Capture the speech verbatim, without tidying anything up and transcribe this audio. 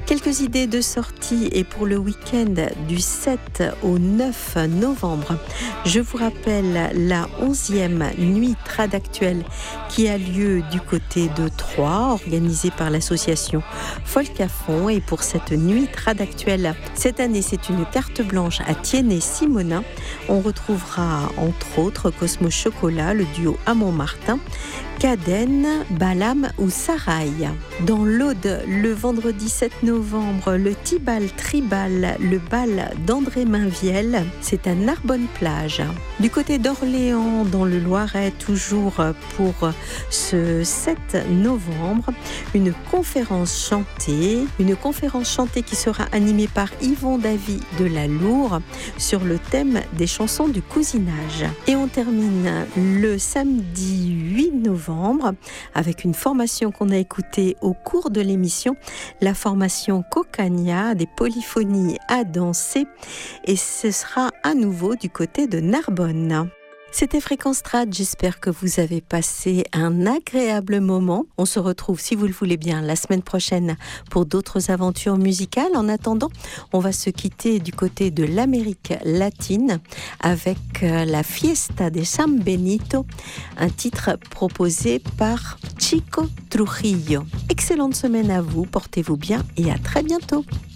Quelques idées de sortie et pour le week-end du sept au neuf novembre. Je vous rappelle la onzième nuit trad actuelle qui a lieu du côté de Troyes, organisée par l'association Folk à Fond. Et pour cette nuit trad actuelle, cette année c'est une carte blanche à Thiennet-Simonin. On retrouvera entre autres Cosmo Chocolat, le duo à Montmartin, Caden, Balam ou Saraï. Dans l'Aude, le vendredi sept novembre, le Tibal Tribal, le bal d'André Mainviel, c'est à Narbonne-Plage. Du côté d'Orléans, dans le Loiret, toujours pour ce sept novembre, une conférence chantée, une conférence chantée qui sera animée par Yvon Davy de la Loure sur le thème des chansons du cousinage. Et on termine le samedi huit novembre avec une formation qu'on a écoutée au cours de l'émission, la formation Cocagna, des polyphonies à danser, et ce sera à nouveau du côté de Narbonne. C'était Fréquence Trad, j'espère que vous avez passé un agréable moment. On se retrouve, si vous le voulez bien, la semaine prochaine pour d'autres aventures musicales. En attendant, on va se quitter du côté de l'Amérique latine avec la Fiesta de San Benito, un titre proposé par Chico Trujillo. Excellente semaine à vous, portez-vous bien et à très bientôt.